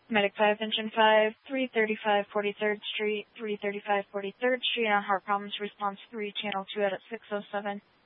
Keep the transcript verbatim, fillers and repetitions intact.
Medic five, Engine five, three thirty-five forty-third Street, three thirty-five forty-third Street on Heart Problems, response three, channel two out at six oh seven.